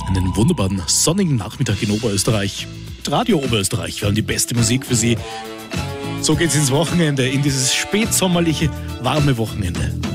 einen wunderbaren sonnigen Nachmittag in Oberösterreich. Radio Oberösterreich, wir haben die beste Musik für Sie. So geht's ins Wochenende, in dieses spätsommerliche, warme Wochenende.